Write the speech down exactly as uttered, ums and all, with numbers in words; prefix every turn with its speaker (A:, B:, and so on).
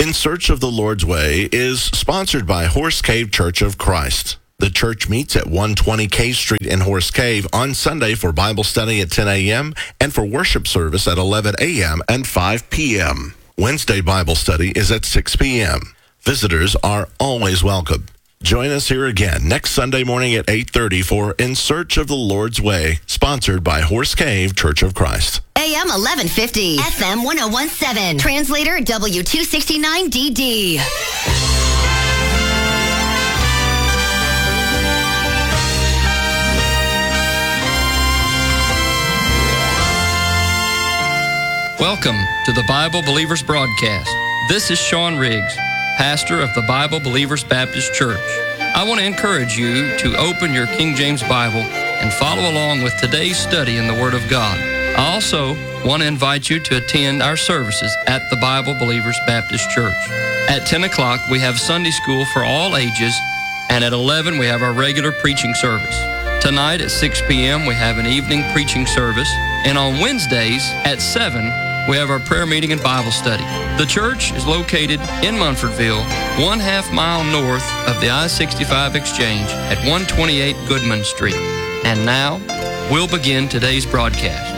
A: In Search of the Lord's Way is sponsored by Horse Cave Church of Christ. The church meets at one twenty K Street in Horse Cave on Sunday for Bible study at ten a.m. and for worship service at eleven a.m. and five p.m. Wednesday Bible study is at six p.m. Visitors are always welcome. Join us here again next Sunday morning at eight thirty for In Search of the Lord's Way, sponsored by Horse Cave Church of Christ.
B: A M eleven fifty, F M one oh one point seven, translator W two sixty-nine D D.
C: Welcome to the Bible Believers Broadcast. This is Sean Riggs, pastor of the Bible Believers Baptist Church. I want to encourage you to open your King James Bible and follow along with today's study in the Word of God. I also want to invite you to attend our services at the Bible Believers Baptist Church. At ten o'clock, we have Sunday school for all ages, and at eleven, we have our regular preaching service. Tonight at six p.m., we have an evening preaching service, and on Wednesdays at seven, we have our prayer meeting and Bible study. The church is located in Munfordville, one half mile north of the I sixty-five exchange at one twenty-eight Goodman Street. And now, we'll begin today's broadcast.